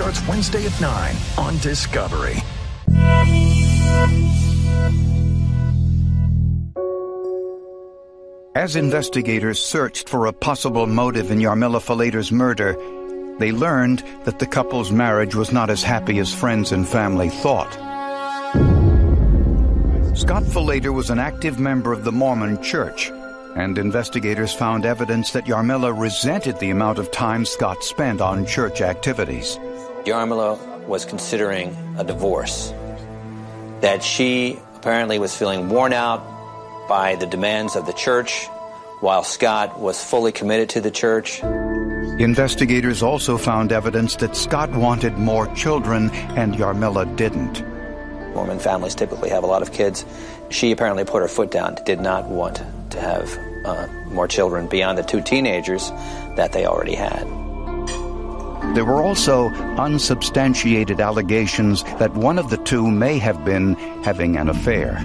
starts Wednesday at 9 on Discovery. As investigators searched for a possible motive in Yarmila Falater's murder, they learned that the couple's marriage was not as happy as friends and family thought. Scott Falater was an active member of the Mormon Church, and investigators found evidence that Yarmila resented the amount of time Scott spent on church activities. Yarmila was considering a divorce, that she apparently was feeling worn out by the demands of the church, while Scott was fully committed to the church. Investigators also found evidence that Scott wanted more children and Yarmila didn't. Mormon families typically have a lot of kids. She apparently put her foot down, did not want to have more children beyond the 2 teenagers that they already had. There were also unsubstantiated allegations that one of the 2 may have been having an affair.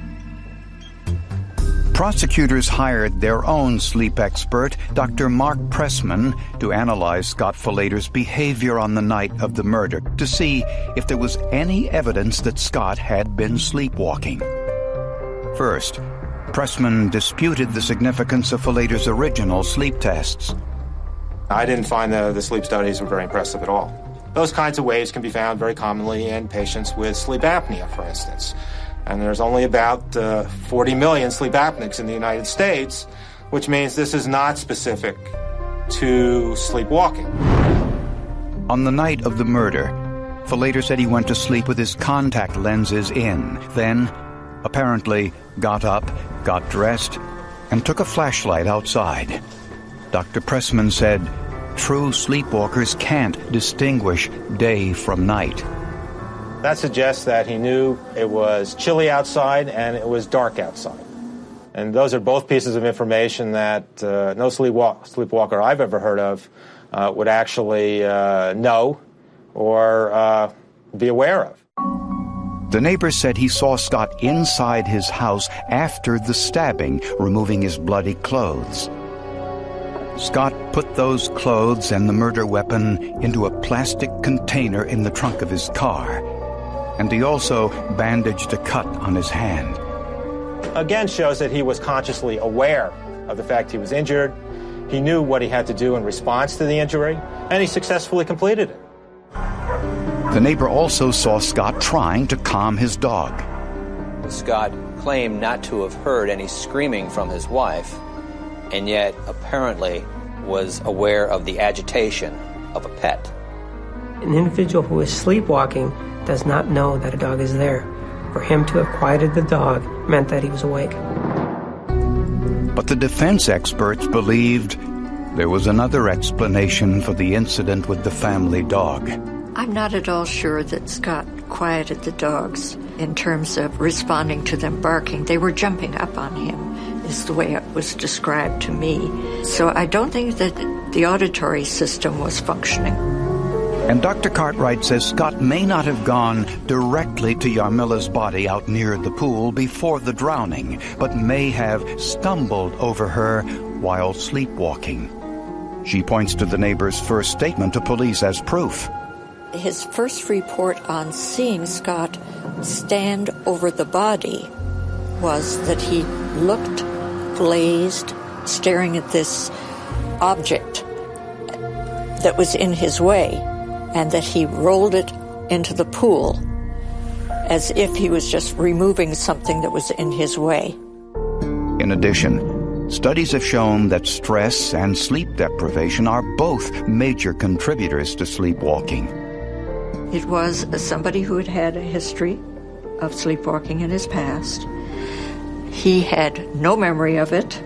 Prosecutors hired their own sleep expert, Dr. Mark Pressman, to analyze Scott Falater's behavior on the night of the murder to see if there was any evidence that Scott had been sleepwalking. First, Pressman disputed the significance of Falater's original sleep tests. I didn't find the sleep studies were very impressive at all. Those kinds of waves can be found very commonly in patients with sleep apnea, for instance. And there's only about 40 million sleep apneics in the United States, which means this is not specific to sleepwalking. On the night of the murder, Falater said he went to sleep with his contact lenses in, then, apparently, got up, got dressed, and took a flashlight outside. Dr. Pressman said, true sleepwalkers can't distinguish day from night. That suggests that he knew it was chilly outside and it was dark outside. And those are both pieces of information that no sleepwalker I've ever heard of would actually know or be aware of. The neighbor said he saw Scott inside his house after the stabbing, removing his bloody clothes. Scott put those clothes and the murder weapon into a plastic container in the trunk of his car. And he also bandaged a cut on his hand. Again, shows that he was consciously aware of the fact he was injured. He knew what he had to do in response to the injury, and he successfully completed it. The neighbor also saw Scott trying to calm his dog. Scott claimed not to have heard any screaming from his wife, and yet apparently was aware of the agitation of a pet. An individual who is sleepwalking does not know that a dog is there. For him to have quieted the dog meant that he was awake. But the defense experts believed there was another explanation for the incident with the family dog. I'm not at all sure that Scott quieted the dogs in terms of responding to them barking. They were jumping up on him, is the way it was described to me. So I don't think that the auditory system was functioning. And Dr. Cartwright says Scott may not have gone directly to Yarmila's body out near the pool before the drowning, but may have stumbled over her while sleepwalking. She points to the neighbor's first statement to police as proof. His first report on seeing Scott stand over the body was that he looked glazed, staring at this object that was in his way, and that he rolled it into the pool as if he was just removing something that was in his way. In addition, studies have shown that stress and sleep deprivation are both major contributors to sleepwalking. It was somebody who had had a history of sleepwalking in his past. He had no memory of it.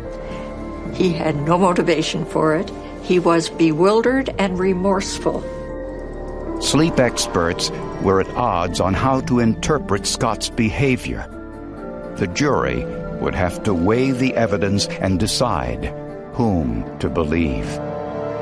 He had no motivation for it. He was bewildered and remorseful. Sleep experts were at odds on how to interpret Scott's behavior. The jury would have to weigh the evidence and decide whom to believe.